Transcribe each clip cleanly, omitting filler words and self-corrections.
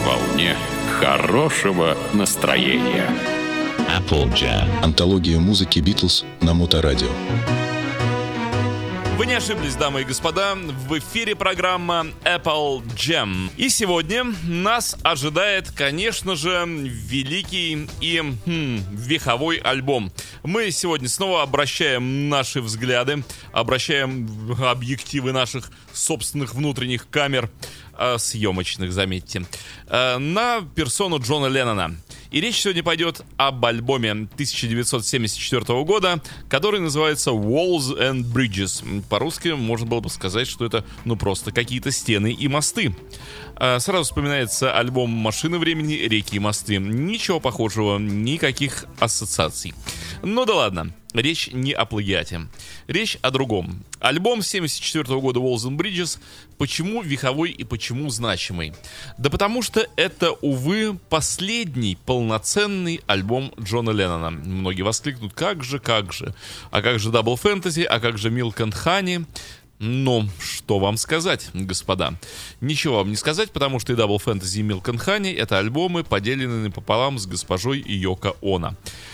волне хорошего настроения. Applejack. Антология музыки Битлз на Моторадио. Вы не ошиблись, дамы и господа, в эфире программа Apple Jam. И сегодня нас ожидает, конечно же, великий и вековой альбом. Мы сегодня снова обращаем наши взгляды, обращаем объективы наших собственных внутренних камер, съемочных, заметьте, на персону Джона Леннона. И речь сегодня пойдет об альбоме 1974 года, который называется Walls and Bridges. По-русски можно было бы сказать, что это, просто какие-то стены и мосты. Сразу вспоминается альбом «Машины времени. Реки и мосты». Ничего похожего, никаких ассоциаций. Ну да ладно, речь не о плагиате. Речь о другом. Альбом 1974 года Walls and Bridges. Почему вековой и почему значимый? Да потому что это, увы, последний полноценный альбом Джона Леннона. Многие воскликнут: как же? А как же Double Fantasy? А как же Milk and Honey? Но что вам сказать, господа? Ничего вам не сказать, потому что и Double Fantasy, и Milk and Honey — это альбомы, поделенные пополам с госпожой Йоко Оно.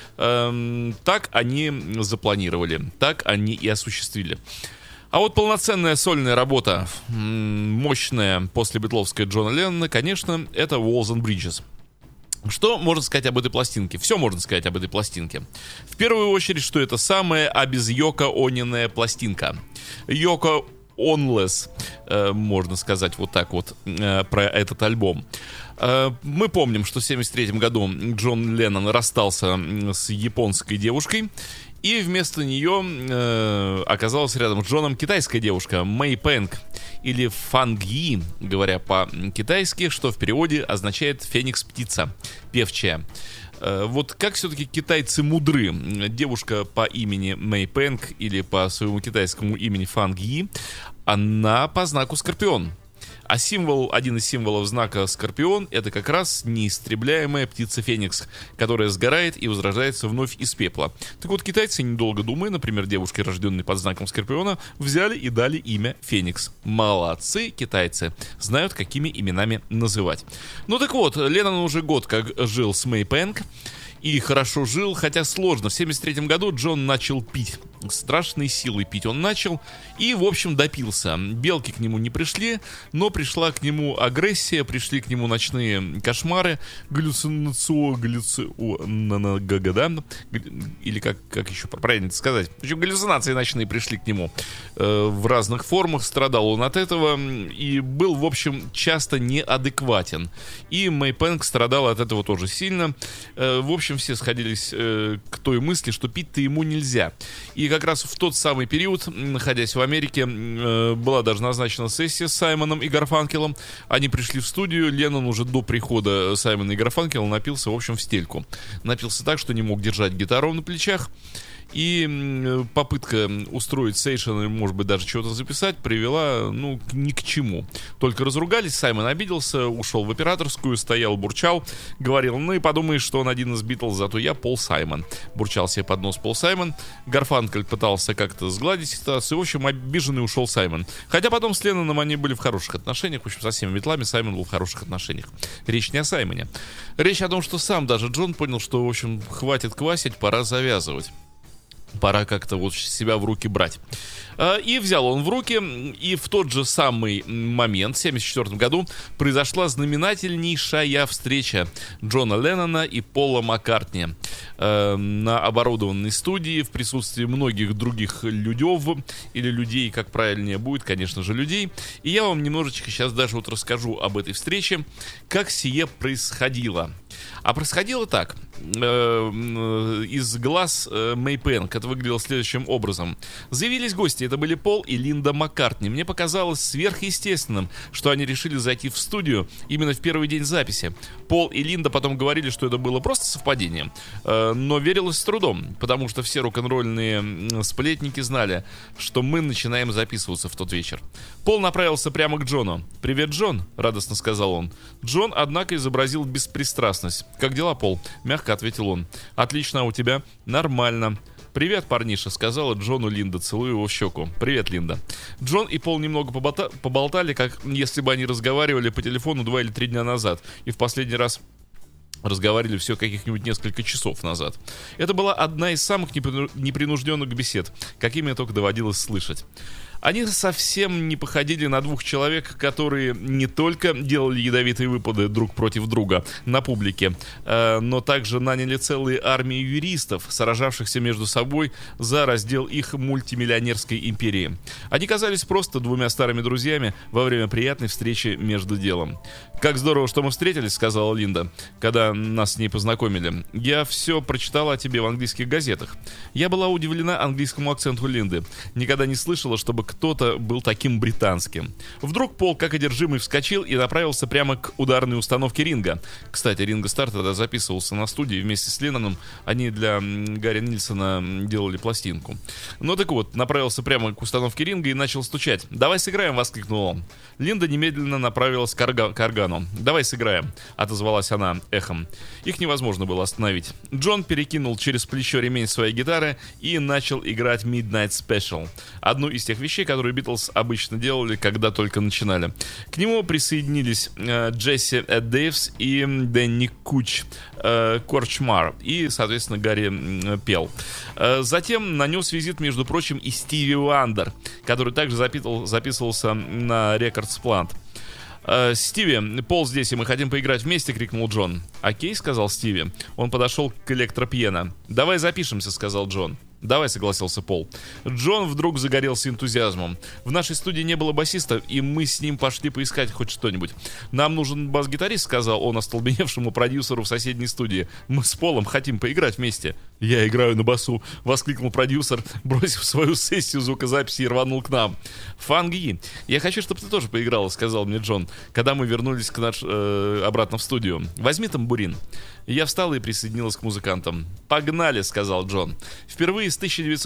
Так они запланировали, так они и осуществили. А вот полноценная сольная работа, мощная после битловской Джона Леннона, конечно, это Walls and Bridges. Что можно сказать об этой пластинке? Все можно сказать об этой пластинке. В первую очередь, что это самая обезьёко-оненная пластинка. Йоко Онлес, можно сказать вот так вот про этот альбом. Мы помним, что в 1973 году Джон Леннон расстался с японской девушкой, и вместо нее оказалась рядом с Джоном китайская девушка Мэй Пэнг, или Фангьи, говоря по-китайски, что в переводе означает «феникс-птица», певчая. Вот как все-таки китайцы мудры. Девушка по имени Мэй Пэнг или по своему китайскому имени Фангьи, она по знаку Скорпион. А один из символов знака Скорпион — это как раз неистребляемая птица Феникс, которая сгорает и возрождается вновь из пепла. Так вот, китайцы, недолго думая, например, девушке, рожденной под знаком Скорпиона, взяли и дали имя Феникс. Молодцы китайцы, знают, какими именами называть. Ну так вот, Леннон уже год как жил с Мэй Пэнг. И хорошо жил, хотя сложно. В 1973 году Джон начал пить. Страшной силой пить он начал. И, в общем, допился. Белки к нему не пришли, но пришла к нему агрессия, пришли к нему ночные кошмары, или как еще правильно сказать. В общем, галлюцинации ночные пришли к нему в разных формах. Страдал он от этого и был, в общем, часто неадекватен. И Мэй Пэнг страдала от этого тоже сильно. В общем, все сходились к той мысли, что пить-то ему нельзя. И как раз в тот самый период, находясь в Америке, была даже назначена сессия с Саймоном и Гарфанкелом. Они пришли в студию. Леннон уже до прихода Саймона и Гарфанкела напился, в общем, в стельку. Напился так, что не мог держать гитару на плечах. И попытка устроить сейшн, может быть, даже чего-то записать, привела, ни к чему. Только разругались, Саймон обиделся, ушел в операторскую, стоял, бурчал, говорил: и подумаешь, что он один из Битлз, зато я Пол Саймон. Бурчал себе под нос Пол Саймон. Гарфанкель пытался как-то сгладить ситуацию. В общем, обиженный ушел Саймон. Хотя потом с Ленноном они были в хороших отношениях. В общем, со всеми Битлами Саймон был в хороших отношениях. Речь не о Саймоне. Речь о том, что сам даже Джон понял, что, в общем, хватит квасить, пора завязывать. Пора как-то вот себя в руки брать. И взял он в руки, и в тот же самый момент, в 1974 году, произошла знаменательнейшая встреча Джона Леннона и Пола Маккартни на оборудованной студии в присутствии многих других людей, как правильнее будет, конечно же, людей. И я вам немножечко сейчас даже вот расскажу об этой встрече, как сие происходило. А происходило так. Из глаз Мэй Пэнг это выглядело следующим образом. Заявились гости, это были Пол и Линда Маккартни. Мне показалось сверхъестественным, что они решили зайти в студию именно в первый день записи. Пол и Линда потом говорили, что это было просто совпадением, но верилось с трудом, потому что все рок-н-ролльные сплетники знали, что мы начинаем записываться в тот вечер. Пол направился прямо к Джону. «Привет, Джон», — радостно сказал он. Джон, однако, изобразил беспристрастность. «Как дела, Пол?» — мягко ответил он. «Отлично, а у тебя?» «Нормально». «Привет, парниша», — сказала Джону Линда, целуя его в щеку. «Привет, Линда». Джон и Пол немного поболтали, как если бы они разговаривали по телефону 2 или 3 дня назад. И в последний раз разговаривали все каких-нибудь несколько часов назад. Это была одна из самых непринужденных бесед, какими мне только доводилось слышать. Они совсем не походили на двух человек, которые не только делали ядовитые выпады друг против друга на публике, но также наняли целые армии юристов, сражавшихся между собой за раздел их мультимиллионерской империи. Они казались просто двумя старыми друзьями во время приятной встречи между делом. «Как здорово, что мы встретились», — сказала Линда, когда нас с ней познакомили. «Я все прочитала о тебе в английских газетах». Я была удивлена английскому акценту Линды. Никогда не слышала, чтобы кто-то был таким британским. Вдруг Пол, как одержимый, вскочил и направился прямо к ударной установке ринга. Кстати, Ринго Стар тогда записывался на студии вместе с Ленноном. Они для Гарри Нильсона делали пластинку. Ну так вот, направился прямо к установке ринга и начал стучать. «Давай сыграем!» — воскликнул он. Линда немедленно направилась к органу. «Давай сыграем!» — отозвалась она эхом. Их невозможно было остановить. Джон перекинул через плечо ремень своей гитары и начал играть Midnight Special. Одну из тех вещей, которые Битлз обычно делали, когда только начинали. К нему присоединились Джесси Дэйвс и Дэнни Куч, Корчмар, и, соответственно, Гарри пел. Затем нанес визит, между прочим, и Стиви Вандер, который также записывался на Records Plant. «Стиви, Пол здесь, и мы хотим поиграть вместе», — крикнул Джон. «Окей», — сказал Стиви. Он подошел к электропиано. «Давай запишемся», — сказал Джон. «Давай», — согласился Пол. Джон вдруг загорелся энтузиазмом. «В нашей студии не было басиста, и мы с ним пошли поискать хоть что-нибудь. Нам нужен бас-гитарист», — сказал он остолбеневшему продюсеру в соседней студии. «Мы с Полом хотим поиграть вместе». «Я играю на басу», — воскликнул продюсер, бросив свою сессию звукозаписи и рванул к нам. «Фанги, я хочу, чтобы ты тоже поиграла», — сказал мне Джон, когда мы вернулись обратно в студию. «Возьми тамбурин». Я встала и присоединилась к музыкантам. «Погнали», — сказал Джон. Впервые с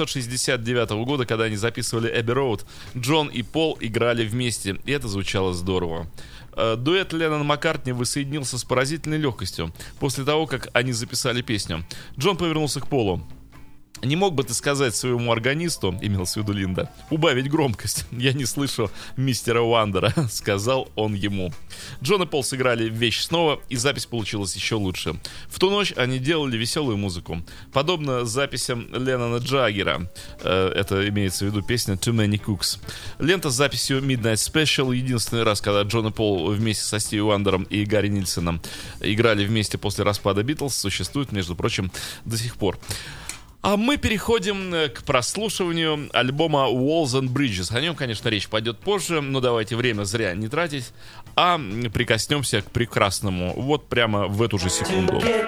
1969 года, когда они записывали Эбби Роуд, Джон и Пол играли вместе, и это звучало здорово. Дуэт Леннон-Маккартни воссоединился с поразительной легкостью после того, как они записали песню. Джон повернулся к Полу. «Не мог бы ты сказать своему органисту, — имелся в виду Линда, — убавить громкость? Я не слышу мистера Уандера», — сказал он ему. Джон и Пол сыграли вещь снова, и запись получилась еще лучше. В ту ночь они делали веселую музыку, подобно записям Леннона Джаггера. Это имеется в виду песня «Too Many Cooks». Лента с записью Midnight Special — единственный раз, когда Джон и Пол вместе со Стиви Уандером и Гарри Нильсоном играли вместе после распада Битлз, существует, между прочим, до сих пор. А мы переходим к прослушиванию альбома Walls and Bridges. О нем, конечно, речь пойдет позже, но давайте время зря не тратить, а прикоснемся к прекрасному вот прямо в эту же секунду.